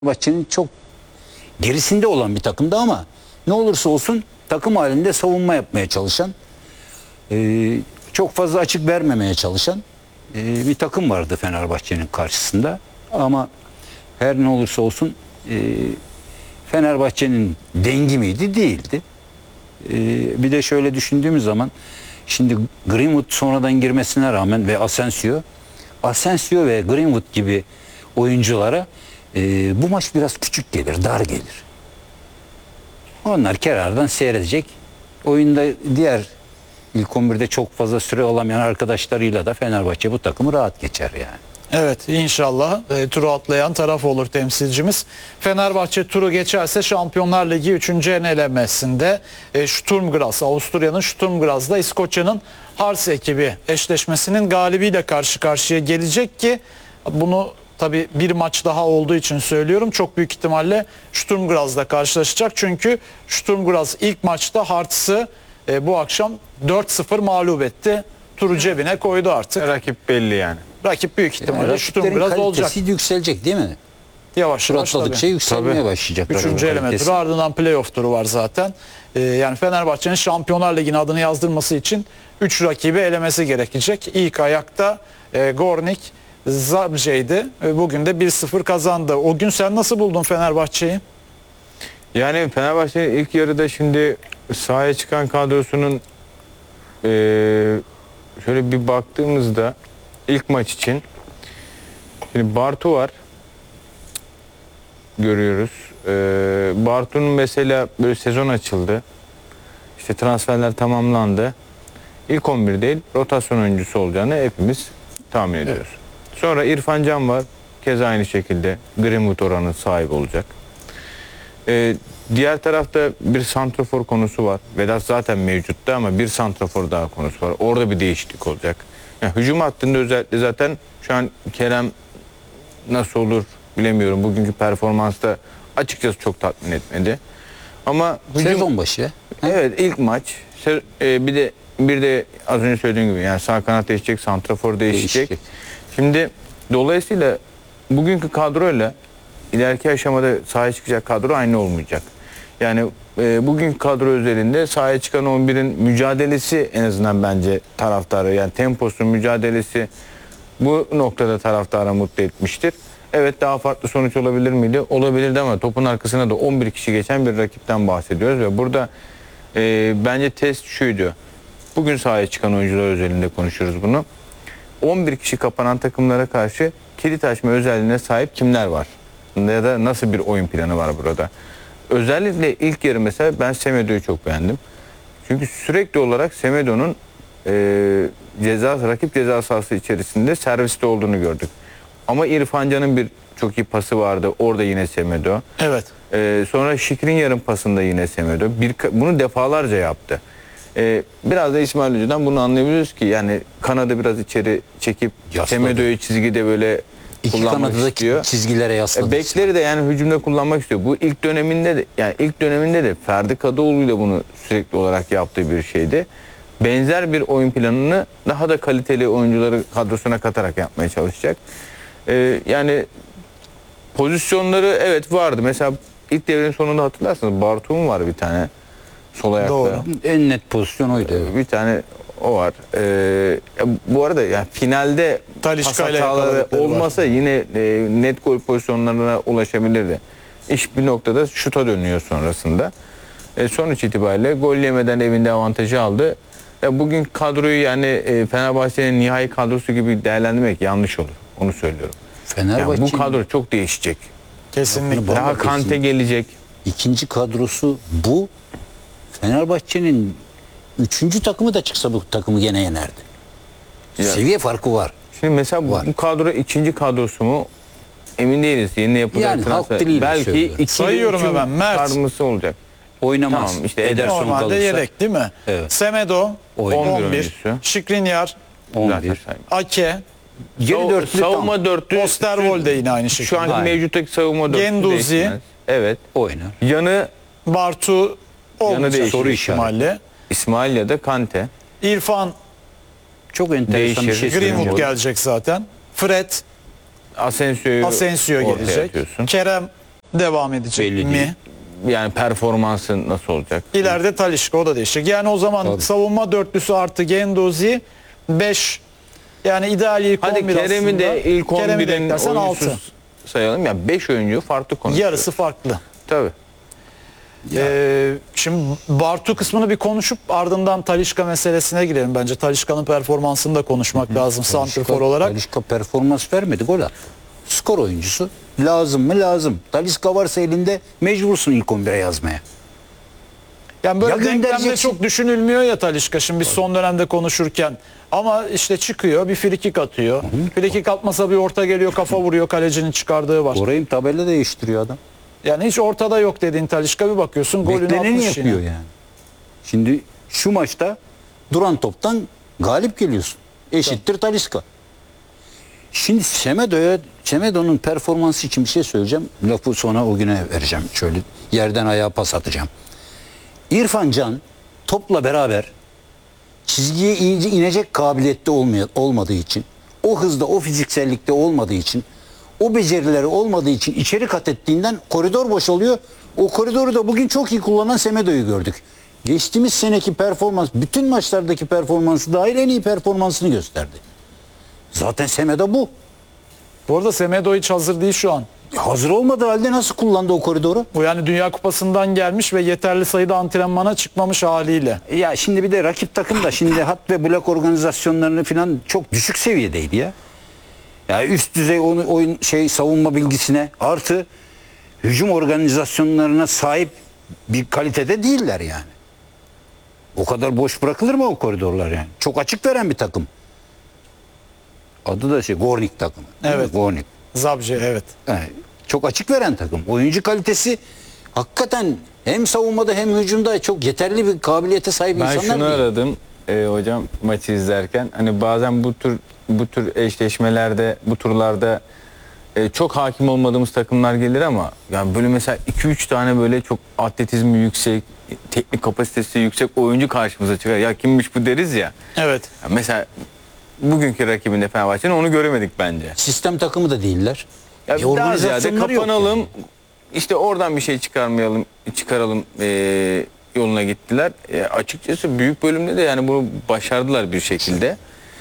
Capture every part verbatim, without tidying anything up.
Fenerbahçe'nin çok gerisinde olan bir takımdı ama ne olursa olsun takım halinde savunma yapmaya çalışan, e, çok fazla açık vermemeye çalışan e, bir takım vardı Fenerbahçe'nin karşısında. Ama her ne olursa olsun e, Fenerbahçe'nin dengi miydi? Değildi. E, bir de şöyle düşündüğümüz zaman şimdi Greenwood sonradan girmesine rağmen ve Asensio Asensio ve Greenwood gibi oyunculara e, bu maç biraz küçük gelir, dar gelir. Onlar kenardan seyredecek. Oyunda diğer ilk on birde çok fazla süre alamayan arkadaşlarıyla da Fenerbahçe bu takımı rahat geçer yani. Evet, inşallah e, turu atlayan taraf olur temsilcimiz. Fenerbahçe turu geçerse Şampiyonlar Ligi üçüncü elemesinde e, Sturm Graz, Avusturya'nın Sturm Graz'da İskoçya'nın Hearts ekibi eşleşmesinin galibiyle karşı karşıya gelecek ki bunu tabi bir maç daha olduğu için söylüyorum. Çok büyük ihtimalle Sturm Graz'da karşılaşacak. Çünkü Sturm Graz ilk maçta Hearts'ı e, bu akşam dört sıfır mağlup etti. Turu cebine koydu artık. Rakip belli yani. Rakip büyük ihtimalle Yani Sturm rakiplerin Graz olacak. kalitesi yükselecek değil mi? Yavaş Tur yavaş atladıkça tabii. yükselmeye Tabii. başlayacaklar. Üçüncü onun eleme kalitesi. turu, ardından playoff turu var zaten. Ee, yani Fenerbahçe'nin Şampiyonlar Ligi'nin adını yazdırması için üç rakibi elemesi gerekecek. İlk ayakta e, Gornik Zabrze'ydi. E, bugün de bir sıfır kazandı. O gün sen nasıl buldun Fenerbahçe'yi? Yani Fenerbahçe'nin ilk yarıda şimdi sahaya çıkan kadrosunun eee, şöyle bir baktığımızda ilk maç için şimdi Bartu var, görüyoruz. Eee Bartu'nun mesela böyle sezon açıldı. İşte transferler tamamlandı. İlk on bir değil, rotasyon oyuncusu olacağını hepimiz tahmin ediyoruz. Sonra İrfan Can var. Keza aynı şekilde Greenwood oranı sahibi olacak. Ee, diğer tarafta bir santrafor konusu var. Vedat zaten mevcutta ama bir santrafor daha konusu var. Orada bir değişiklik olacak. Yani hücum hattında özellikle zaten şu an Kerem nasıl olur bilemiyorum. Bugünkü performansta açıkçası çok tatmin etmedi. Ama hücum, Sezon başı. evet, ilk maç. Se- e, bir de bir de az önce söylediğim gibi yani sağ kanat değişecek, santrafor değişecek. Değişecek. Şimdi dolayısıyla bugünkü kadroyla ileriki aşamada sahaya çıkacak kadro aynı olmayacak. Yani e, bugünkü kadro özelinde sahaya çıkan on birin mücadelesi en azından bence taraftarı, yani temposu, mücadelesi bu noktada taraftarı mutlu etmiştir. Evet, daha farklı sonuç olabilir miydi? Olabilirdi ama topun arkasına da on bir kişi geçen bir rakipten bahsediyoruz ve burada e, bence test şuydu. Bugün sahaya çıkan oyuncular özelinde konuşuruz bunu. on bir kişi kapanan takımlara karşı kilit açma özelliğine sahip kimler var? Ya da nasıl bir oyun planı var burada? Özellikle ilk yarı mesela ben Semedo'yu çok beğendim. Çünkü sürekli olarak Semedo'nun e, ceza rakip ceza sahası içerisinde serviste olduğunu gördük. Ama İrfan Can'ın bir çok iyi pası vardı. Orada yine Semedo. Evet. Ee, sonra Şikrin yarım pasında yine Semedo. Bir, bunu defalarca yaptı. Ee, biraz da İsmail Hoca'dan bunu anlayabiliyoruz ki yani kanadı biraz içeri çekip Yasladı. Semedo'yu çizgide böyle İki kullanmak kanadı da istiyor. çizgilere yasladı. E, bekleri de yani hücumda kullanmak istiyor. Bu ilk döneminde de yani ilk döneminde de Ferdi Kadıoğlu ile bunu sürekli olarak yaptığı bir şeydi. Benzer bir oyun planını daha da kaliteli oyuncuları kadrosuna katarak yapmaya çalışacak. Ee, yani pozisyonları evet vardı. Mesela ilk devrenin sonunda hatırlarsanız Bartu'nun var bir tane sol ayakta. Doğru. En net pozisyon oydu. Ee, Bir tane o var. Ee, ya bu arada yani finalde Talisca pas ile hataları yakaladıkları olmasa var. yine e, net gol pozisyonlarına ulaşabilirdi. İş bir noktada şuta dönüyor sonrasında. E, sonuç itibariyle gol yemeden evinde avantajı aldı. E, bugün kadroyu yani e, Fenerbahçe'nin nihai kadrosu gibi değerlendirmek yanlış olur. Onu söylüyorum. Yani Fenerbahçe bu kadro çok değişecek. Kesinlikle. Bunu Daha Vallahi Kante kesin. gelecek. ikinci kadrosu bu. Fenerbahçe'nin üçüncü takımı da çıksa bu takımı gene yenerdi. Ya. Seviye farkı var. Şimdi mesela bu, Var. bu kadro ikinci kadrosu mu? Emin değiliz. Yeni yapılacak Yani halk transfer. diliyle Belki söylüyorum. iki Sayıyorum hemen. Mert. kadrosu olacak. Oynamaz. Tamam, işte Ederson Ederson Normalde kalırsa yedek değil mi? Evet. Semedo Oynar. on bir, on bir oyuncusu. Şikrinyar, on Zaten bir. sayma. Ake, Geri Sav- dörtlü savunma tam dörtlü. Osterwolde yine aynı şekilde. Şu anki Aynen. mevcuttaki savunma dörtlü Genduzi. değişmez. Evet. oynar. Yanı Bartu olmayacak değişir. soru Soru ihtimalle. İsmail ya da Kante. İrfan, Çok enteresan Değişir. bir şey söyleyeyim. Greenwood Olur. gelecek zaten. Fred, Asensio'yu Asensio ortaya gelecek. atıyorsun. Kerem devam edecek Belli mi? değil. Yani performansı nasıl olacak? İleride Talisca, o da değişecek. Yani o zaman Tabii. savunma dörtlüsü artı Guendouzi beş, yani ideal ilk Hadi on bir Kerem'i aslında. de ilk Kerem'i de on birin eklersen altı. oyuncusu sayalım. Yani beş oyuncu farklı konuşuyor. Yarısı farklı. Tabii. Ee, şimdi Bartu kısmını bir konuşup ardından Talisca meselesine girelim bence. Talisca'nın performansını da konuşmak lazım santrfor olarak. Talisca performans vermedi, gol attı. Skor oyuncusu. Lazım mı? Lazım. Talisca varsa elinde mecbursun ilk on bire yazmaya. Yani böyle Ya denklemde göndereceksin. çok düşünülmüyor ya Talisca şimdi biz son dönemde konuşurken. Ama işte çıkıyor, bir frikik atıyor. Frikik atmasa bir orta geliyor, kafa vuruyor, kalecinin çıkardığı var. Orayı tabela değiştiriyor adam. Yani hiç ortada yok dediğin Talisca, bir bakıyorsun golünü Bekleneni atmış yapıyor yine. yani. Şimdi şu maçta duran toptan galip geliyorsun. Eşittir Talisca. Şimdi Semedo'ya, Semedo'nun performansı için bir şey söyleyeceğim. Lafı sonra o güne vereceğim. Şöyle yerden ayağa pas atacağım. İrfan Can topla beraber çizgiye iyice inecek kabiliyette olmaya, olmadığı için, o hızda, o fiziksellikte olmadığı için, o becerileri olmadığı için içeri kat ettiğinden koridor boşalıyor. O koridoru da bugün çok iyi kullanan Semedo'yu gördük. Geçtiğimiz seneki performans, bütün maçlardaki performansı dahil en iyi performansını gösterdi. Zaten Semedo bu. Bu arada Semedo hiç hazır değil şu an. Hazır olmadığı halde nasıl kullandı o koridoru? Bu yani Dünya Kupası'ndan gelmiş ve yeterli sayıda antrenmana çıkmamış haliyle. Ya şimdi bir de rakip takım da şimdi hat ve blok organizasyonlarını falan çok düşük seviyedeydi ya. Ya üst düzey onu oyun şey savunma bilgisine artı hücum organizasyonlarına sahip bir kalitede değiller yani. O kadar boş bırakılır mı o koridorlar yani? Çok açık veren bir takım. Adı da şey Gornik takımı. değil mi? Evet. Gornik. Zabce, evet. Yani çok açık veren takım. Oyuncu kalitesi hakikaten hem savunmada hem hücumda çok yeterli bir kabiliyete sahip Ben insanlar şunu değil. aradım e, hocam maçı izlerken. Hani bazen bu tür bu tür eşleşmelerde, bu turlarda e, çok hakim olmadığımız takımlar gelir ama yani böyle mesela iki üç tane böyle çok atletizmi yüksek, teknik kapasitesi yüksek oyuncu karşımıza çıkar. Ya kimmiş bu deriz ya. Evet. Ya mesela bugünkü rakibinde Fenerbahçe'nin onu göremedik bence. Sistem takımı da değiller. Ya E, daha ziyade organizasyonları yok kapanalım, yani. işte oradan bir şey çıkarmayalım, çıkaralım e, yoluna gittiler. E, açıkçası büyük bölümde de yani bunu başardılar bir şekilde.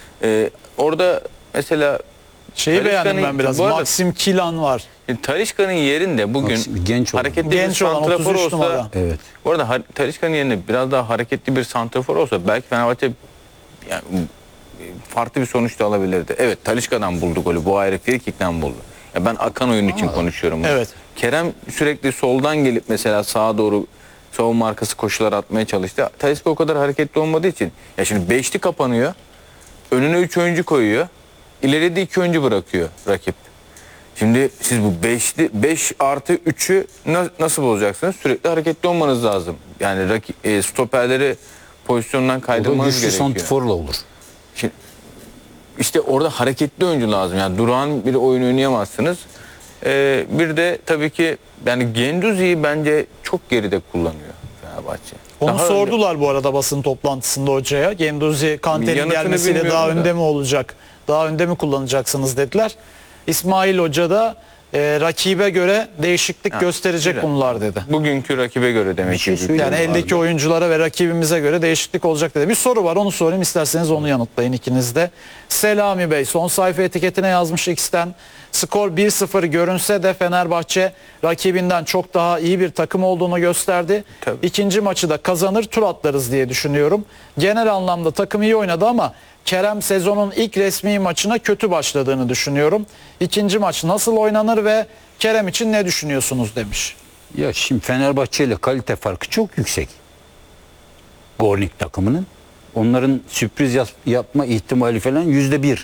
E, orada mesela Şeyi beğendim Talisca'nın- ben biraz. bu arada- Maxim Kilan var. e, Talisca'nın yerinde bugün Maxim genç olan. hareketli bir Genç olan, santrafor otuz üç olsa, numara. Evet. bu arada har- Talisca'nın yerine biraz daha hareketli bir santrafor olsa belki Fenerbahçe yani, e, farklı bir sonuç da alabilirdi. Evet, Talisca'dan buldu golü. Bu ayrı, frikikten buldu. Ya ben akan oyun için konuşuyorum. Evet. Kerem sürekli soldan gelip mesela sağa doğru savunma arkası koşular atmaya çalıştı. Talisca o kadar hareketli olmadığı için. Ya şimdi beşli kapanıyor. Önüne üç oyuncu koyuyor. İleride de iki oyuncu bırakıyor rakip. Şimdi siz bu beşli beş artı üçü nasıl bulacaksınız? Sürekli hareketli olmanız lazım. Yani rakip, e, stoperleri pozisyondan O da kaydırmanız güçlü gerekiyor. santiforla olur. Şimdi, işte orada hareketli oyuncu lazım. Yani durağan bir oyun oynayamazsınız. Ee, bir de tabii ki yani Guendouzi'yi bence çok geride kullanıyor Fenerbahçe. Onu Daha sordular bu arada basın toplantısında hocaya. Guendouzi Kante'nin Yanıtını gelmesiyle bilmiyorum daha da. önde mi olacak? Daha önde mi kullanacaksınız dediler. İsmail Hoca da e, rakibe göre değişiklik Ha, gösterecek güzel. bunlar dedi. Bugünkü rakibe göre demek Bir şey ki. söyleyeyim. Yani Bilmiyorum eldeki abi. oyunculara ve rakibimize göre değişiklik olacak dedi. Bir soru var, onu sorayım, isterseniz onu yanıtlayın ikiniz de. Selami Bey son sayfa etiketine yazmış X'ten. Skor bir sıfır görünse de Fenerbahçe rakibinden çok daha iyi bir takım olduğunu gösterdi. Tabii. İkinci maçı da kazanır, tur atlarız diye düşünüyorum. Genel anlamda takım iyi oynadı ama Kerem sezonun ilk resmi maçına kötü başladığını düşünüyorum. İkinci maç nasıl oynanır ve Kerem için ne düşünüyorsunuz demiş. Ya şimdi Fenerbahçe ile kalite farkı çok yüksek. Gornik takımının. Onların sürpriz yap- yapma ihtimali falan yüzde bir.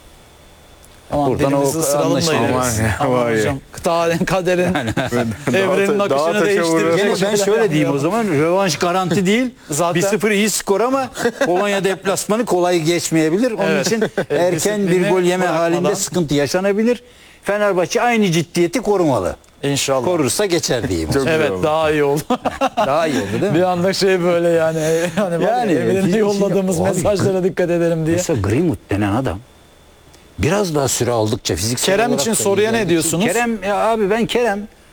Aman Buradan dilimizi o ısıralım da anlaşılıyor. yeriz. Aman ya, Aman vay ya. hocam. Kaderin, kaderin evrenin Dağa akışını taşa değiştirecek. vurur. Gene ben şeyler şöyle diyeyim o yapmayalım. zaman. Rövanş garanti değil. Zaten- bir sıfır iyi skor ama Polonya deplasmanı kolay geçmeyebilir. Onun Evet. için erken bir Disiplini gol yeme bırakmadan. halinde sıkıntı yaşanabilir. Fenerbahçe aynı ciddiyeti korumalı. İnşallah. Korursa geçer diyeyim. Çok Evet, güzel oldu. daha iyi oldu. Daha iyi oldu değil mi? Bir anda şey böyle yani yani, Yani, yani evrene şimdi- yolladığımız Abi, mesajlara dikkat edelim diye. Mesela Greenwood denen adam biraz daha süre aldıkça fiziksel Kerem olarak için da soruya ne ilerledikçe- diyorsunuz? Kerem ya abi ben Kerem